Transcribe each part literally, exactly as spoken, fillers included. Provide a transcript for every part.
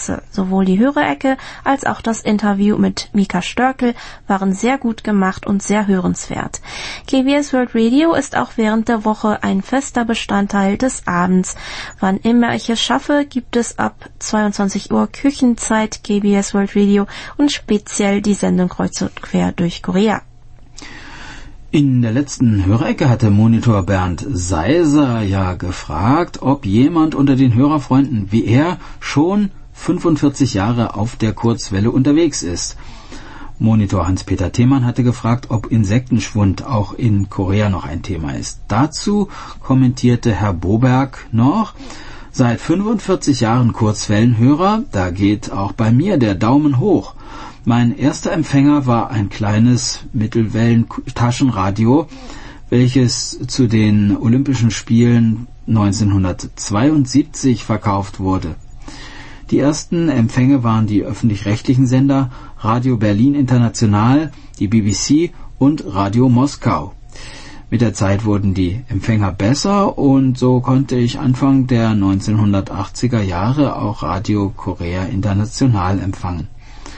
klasse. Sowohl die Hörerecke als auch das Interview mit Mika Störkel waren sehr gut gemacht und sehr hörenswert. K B S World Radio ist auch während der Woche ein fester Bestandteil des Abends. Wann immer ich es schaffe, gibt es ab zweiundzwanzig Uhr Küchenzeit K B S World Radio und speziell die Sendung Kreuz und Quer durch Korea. In der letzten Hörerecke hatte Monitor Bernd Seiser ja gefragt, ob jemand unter den Hörerfreunden wie er schon fünfundvierzig Jahre auf der Kurzwelle unterwegs ist. Monitor Hans-Peter Themann hatte gefragt, ob Insektenschwund auch in Korea noch ein Thema ist. Dazu kommentierte Herr Boberg noch: Seit fünfundvierzig Jahren Kurzwellenhörer, da geht auch bei mir der Daumen hoch. Mein erster Empfänger war ein kleines Mittelwellen-Taschenradio, welches zu den Olympischen Spielen neunzehnhundertzweiundsiebzig verkauft wurde. Die ersten Empfänge waren die öffentlich-rechtlichen Sender Radio Berlin International, die B B C und Radio Moskau. Mit der Zeit wurden die Empfänger besser und so konnte ich Anfang der neunzehnhundertachtziger Jahre auch Radio Korea International empfangen.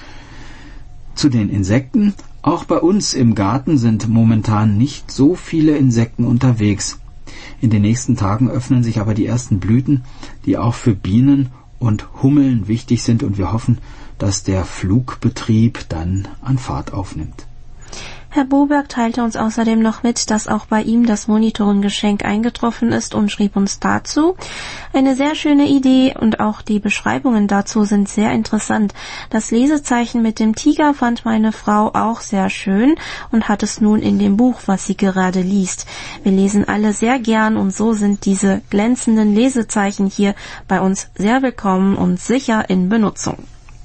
Zu den Insekten: Auch bei uns im Garten sind momentan nicht so viele Insekten unterwegs. In den nächsten Tagen öffnen sich aber die ersten Blüten, die auch für Bienen und Hummeln wichtig sind, und wir hoffen, dass der Flugbetrieb dann an Fahrt aufnimmt. Herr Boberg teilte uns außerdem noch mit, dass auch bei ihm das Monitorengeschenk eingetroffen ist und schrieb uns dazu: Eine sehr schöne Idee und auch die Beschreibungen dazu sind sehr interessant. Das Lesezeichen mit dem Tiger fand meine Frau auch sehr schön und hat es nun in dem Buch, was sie gerade liest. Wir lesen alle sehr gern und so sind diese glänzenden Lesezeichen hier bei uns sehr willkommen und sicher in Benutzung.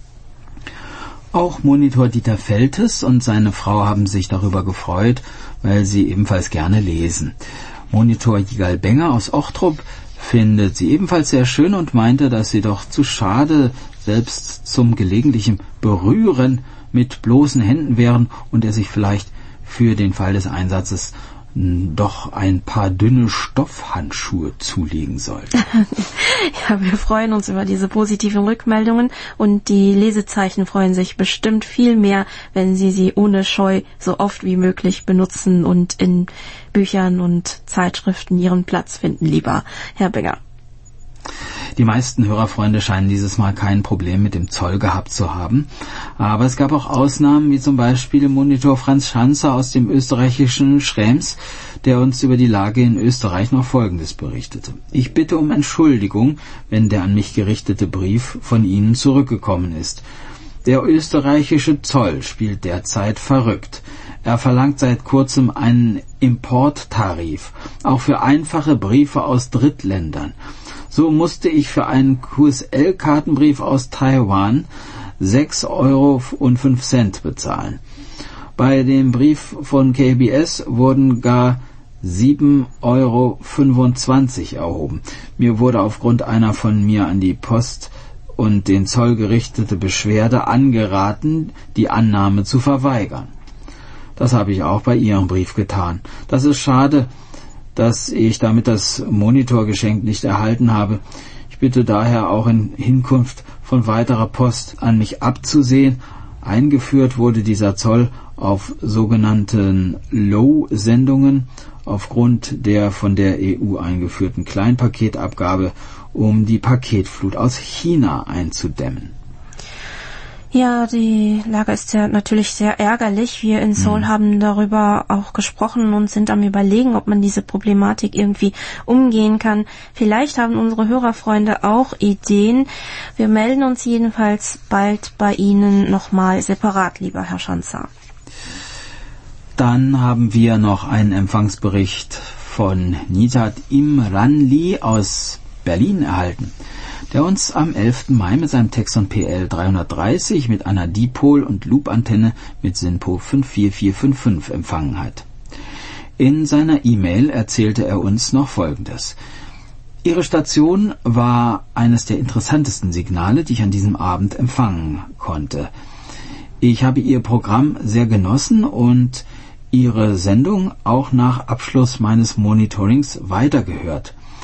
Auch Monitor Dieter Feltes und seine Frau haben sich darüber gefreut, weil sie ebenfalls gerne lesen. Monitor Jigal Benger aus Ochtrup findet sie ebenfalls sehr schön und meinte, dass sie doch zu schade selbst zum gelegentlichen Berühren mit bloßen Händen wären und er sich vielleicht für den Fall des Einsatzes doch ein paar dünne Stoffhandschuhe zulegen sollte. Ja, wir freuen uns über diese positiven Rückmeldungen und die Lesezeichen freuen sich bestimmt viel mehr, wenn Sie sie ohne Scheu so oft wie möglich benutzen und in Büchern und Zeitschriften ihren Platz finden, lieber Herr Benger. Die meisten Hörerfreunde scheinen dieses Mal kein Problem mit dem Zoll gehabt zu haben. Aber es gab auch Ausnahmen, wie zum Beispiel Monitor Franz Schanzer aus dem österreichischen Schrems, der uns über die Lage in Österreich noch Folgendes berichtete. Ich bitte um Entschuldigung, wenn der an mich gerichtete Brief von Ihnen zurückgekommen ist. Der österreichische Zoll spielt derzeit verrückt. Er verlangt seit kurzem einen Importtarif, auch für einfache Briefe aus Drittländern. So musste ich für einen Q S L-Kartenbrief aus Taiwan sechs Euro und fünf Cent bezahlen. Bei dem Brief von K B S wurden gar sieben Euro fünfundzwanzig erhoben. Mir wurde aufgrund einer von mir an die Post und den Zoll gerichtete Beschwerde angeraten, die Annahme zu verweigern. Das habe ich auch bei Ihrem Brief getan. Das ist schade, dass ich damit das Monitorgeschenk nicht erhalten habe. Ich bitte daher auch in Hinkunft von weiterer Post an mich abzusehen. Eingeführt wurde dieser Zoll auf sogenannten Low-Sendungen aufgrund der von der E U eingeführten Kleinpaketabgabe, um die Paketflut aus China einzudämmen. Ja, die Lage ist ja natürlich sehr ärgerlich. Wir in Seoul mhm. haben darüber auch gesprochen und sind am Überlegen, ob man diese Problematik irgendwie umgehen kann. Vielleicht haben unsere Hörerfreunde auch Ideen. Wir melden uns jedenfalls bald bei Ihnen nochmal separat, lieber Herr Schanzer. Dann haben wir noch einen Empfangsbericht von Nitat Imranli aus Berlin erhalten, der uns am elften Mai mit seinem Texon P L dreihundertdreißig mit einer Dipol- und Loop-Antenne mit SINPO fünf vier vier fünf fünf empfangen hat. In seiner E-Mail erzählte er uns noch Folgendes. Ihre Station war eines der interessantesten Signale, die ich an diesem Abend empfangen konnte. Ich habe Ihr Programm sehr genossen und Ihre Sendung auch nach Abschluss meines Monitorings weitergehört.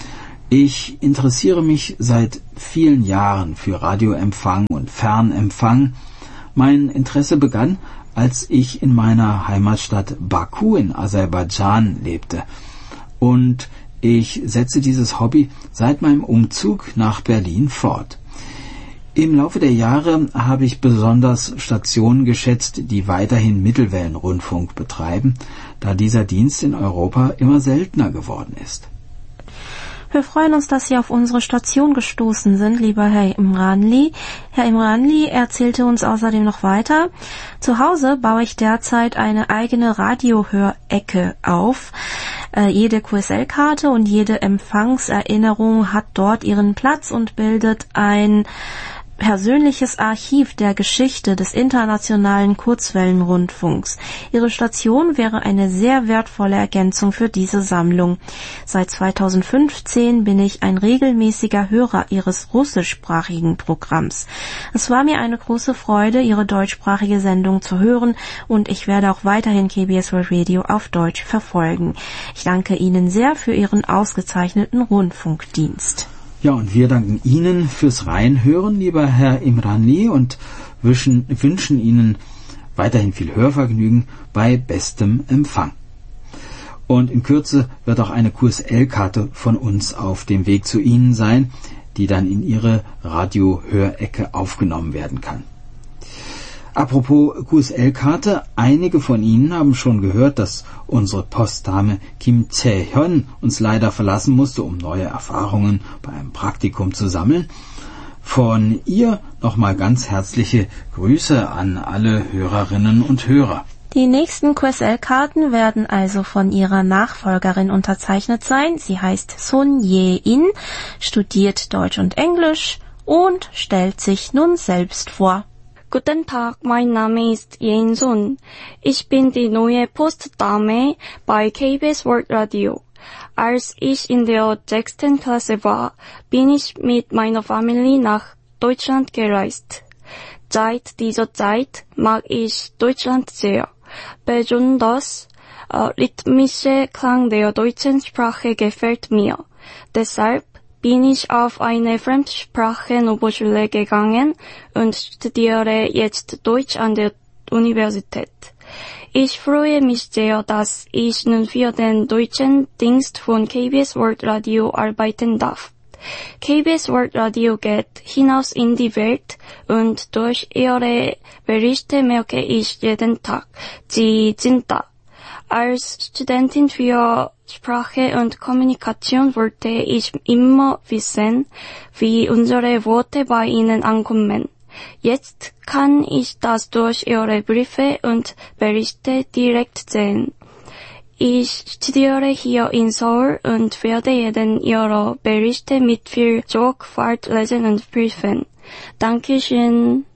Ich interessiere mich seit vielen Jahren für Radioempfang und Fernempfang. Mein Interesse begann, als ich in meiner Heimatstadt Baku in Aserbaidschan lebte. Und ich setze dieses Hobby seit meinem Umzug nach Berlin fort. Im Laufe der Jahre habe ich besonders Stationen geschätzt, die weiterhin Mittelwellenrundfunk betreiben, da dieser Dienst in Europa immer seltener geworden ist. Wir freuen uns, dass Sie auf unsere Station gestoßen sind, lieber Herr Imranli. Herr Imranli erzählte uns außerdem noch weiter: Zu Hause baue ich derzeit eine eigene Radiohörecke auf. Äh, jede Q S L-Karte und jede Empfangserinnerung hat dort ihren Platz und bildet ein persönliches Archiv der Geschichte des internationalen Kurzwellenrundfunks. Ihre Station wäre eine sehr wertvolle Ergänzung für diese Sammlung. Seit zweitausendfünfzehn bin ich ein regelmäßiger Hörer Ihres russischsprachigen Programms. Es war mir eine große Freude, Ihre deutschsprachige Sendung zu hören, und ich werde auch weiterhin K B S World Radio auf Deutsch verfolgen. Ich danke Ihnen sehr für Ihren ausgezeichneten Rundfunkdienst. Ja, und wir danken Ihnen fürs Reinhören, lieber Herr Imranli, und wünschen, wünschen Ihnen weiterhin viel Hörvergnügen bei bestem Empfang. Und in Kürze wird auch eine Q S L-Karte von uns auf dem Weg zu Ihnen sein, die dann in Ihre Radiohörecke aufgenommen werden kann. Apropos Q S L-Karte, einige von Ihnen haben schon gehört, dass unsere Postdame Kim Tae-hyun uns leider verlassen musste, um neue Erfahrungen bei einem Praktikum zu sammeln. Von ihr nochmal ganz herzliche Grüße an alle Hörerinnen und Hörer. Die nächsten Q S L-Karten werden also von ihrer Nachfolgerin unterzeichnet sein. Sie heißt Son Ye-in, studiert Deutsch und Englisch und stellt sich nun selbst vor. Guten Tag, mein Name ist Ye-in Son. Ich bin die neue Postdame bei K B S World Radio. Als ich in der sechsten Klasse war, bin ich mit meiner Familie nach Deutschland gereist. Seit dieser Zeit mag ich Deutschland sehr. Besonders äh, rhythmische Klang der deutschen Sprache gefällt mir. Deshalb bin ich auf eine Fremdsprachen-Oberschule gegangen und studiere jetzt Deutsch an der Universität. Ich freue mich sehr, dass ich nun für den deutschen Dienst von K B S World Radio arbeiten darf. K B S World Radio geht hinaus in die Welt und durch ihre Berichte merke ich jeden Tag, sie sind da. Als Studentin für Sprache und Kommunikation wollte ich immer wissen, wie unsere Worte bei ihnen ankommen. Jetzt kann ich das durch ihre Briefe und Berichte direkt sehen. Ich studiere hier in Seoul und werde jeden ihrer Berichte mit viel Sorgfalt lesen und prüfen. Dankeschön.